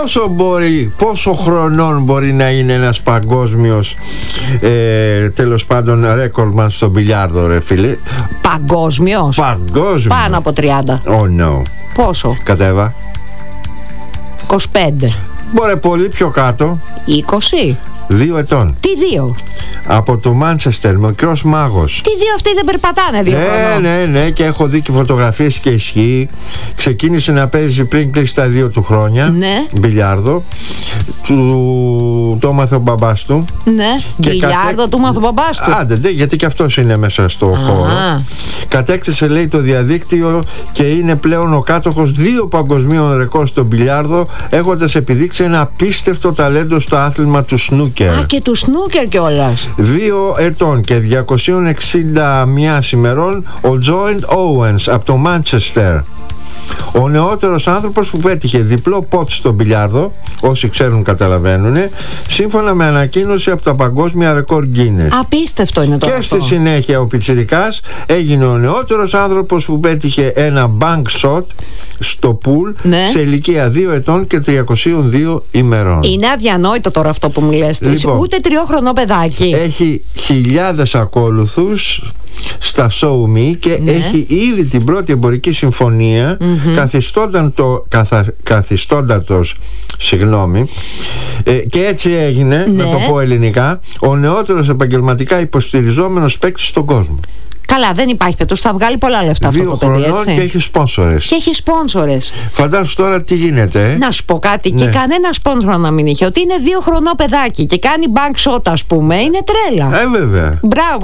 πόσο χρονών μπορεί να είναι ένας παγκόσμιος τέλος πάντων ρέκορδμαν στο μπιλιάρδο, ρε φίλε? Παγκόσμιος? Πάνω από 30. Oh no. Πόσο? Κατέβα. 25. Μπορεί πολύ πιο κάτω. 20. 2 ετών. Τι 2? Από το Μάντσεστερ, μικρός μάγος. Τι 2 αυτοί δεν περπατάνε 2 χρόνια? Ναι, και έχω δει και φωτογραφίες και ισχύει. Ξεκίνησε να παίζει πριν κλείσει τα 2 του χρόνια. Ναι. Μπιλιάρδο. Το έμαθε ο μπαμπάς του. Ναι. Μπιλιάρδο του έμαθε ο μπαμπάς του. Άντε, γιατί και αυτός είναι μέσα στο χώρο. Κατέκτησε, λέει, το διαδίκτυο και είναι πλέον ο κάτοχος 2 παγκοσμίων ρεκόρ στο μπιλιάρδο, έχοντας επιδείξει ένα απίστευτο ταλέντο στο άθλημα του σνούκερ. Και του σνούκερ κιόλας. 2 ετών και 261 ημερών ο Τζόιντ Όουενς από το Μάντσεστερ. Ο νεότερος άνθρωπος που πέτυχε διπλό ποτ στο μπιλιάρδο, όσοι ξέρουν καταλαβαίνουν, σύμφωνα με ανακοίνωση από τα παγκόσμια ρεκόρ Guinness. Απίστευτο είναι το και αυτό. στη συνέχεια ο πιτσιρικάς έγινε ο νεότερος άνθρωπος που πέτυχε ένα bank shot στο πουλ, ναι, σε ηλικία 2 ετών και 302 ημερών. Είναι αδιανόητο τώρα αυτό που μου λες. Λοιπόν, ούτε 3χρονο παιδάκι. Έχει χιλιάδες ακόλουθους στα Show Me και έχει ήδη την πρώτη εμπορική συμφωνία, καθιστώντας και έτσι έγινε, να το πω ελληνικά, ο νεότερος επαγγελματικά υποστηριζόμενος παίκτης στον κόσμο. Καλά, δεν υπάρχει περίπτωση. Θα βγάλει πολλά λεφτά αυτό το παιδί, έτσι. Και έχει σπόνσορες. Και έχει σπόνσορες. Φαντάσου τώρα τι γίνεται. Να σου πω κάτι. Και κανένα σπόνσορα να μην είχε. Ότι είναι 2χρονό παιδάκι και κάνει bank shot, ας πούμε. Είναι τρέλα. Βέβαια. Μπράβο.